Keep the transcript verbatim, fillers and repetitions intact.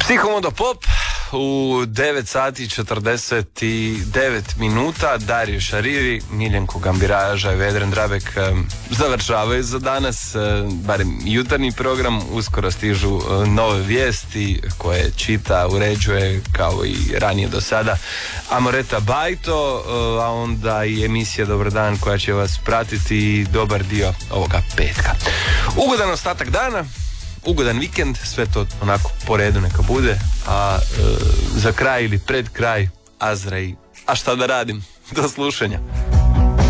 Psihomodo Pop u devet sati četrdeset devet minuta. Dario Šarivi, Miljenko Gambiraža i Vedran Drabek um, završavaju za danas, uh, barem jutarnji program. Uskoro stižu uh, nove vijesti koje čita, uređuje kao i ranije do sada Amoreta Bajto, uh, a onda i emisija Dobar dan koja će vas pratiti dobar dio ovoga petka. Ugodan ostatak dana, ugodan vikend, sve to onako po redu neka bude, a e, za kraj ili pred kraj Azra i a šta da radim, do slušanja.